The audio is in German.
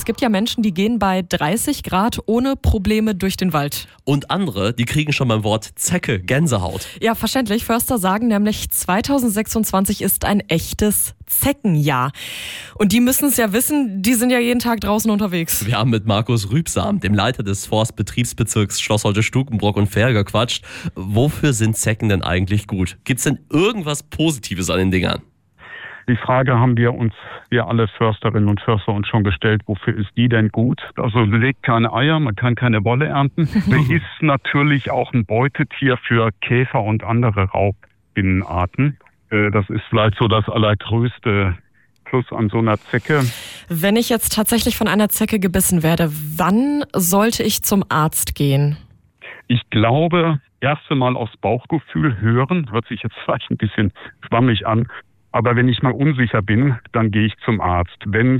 gibt ja Menschen, die gehen bei 30 Grad ohne Probleme durch den Wald. Und andere, die kriegen schon beim Wort Zecke Gänsehaut. Ja, verständlich. Förster sagen nämlich, 2026 ist ein echtes Zeckenjahr. Und die müssen es ja wissen, die sind ja jeden Tag draußen unterwegs. Wir haben mit Markus Rübsam, dem Leiter des Forstbetriebsbezirks Schloss Holte-Stukenbrock und Verl, gequatscht. Wofür sind Zecken denn eigentlich gut? Gibt's denn irgendwas Positives an den Dingern? Die Frage haben wir alle Försterinnen und Förster uns schon gestellt, wofür ist die denn gut? Also legt keine Eier, man kann keine Wolle ernten. Sie ist natürlich auch ein Beutetier für Käfer und andere Raubbienenarten. Das ist vielleicht so das allergrößte Plus an so einer Zecke. Wenn ich jetzt tatsächlich von einer Zecke gebissen werde, wann sollte ich zum Arzt gehen? Ich glaube, erst einmal aufs Bauchgefühl hören, hört sich jetzt vielleicht ein bisschen schwammig an, aber wenn ich mal unsicher bin, dann gehe ich zum Arzt. Wenn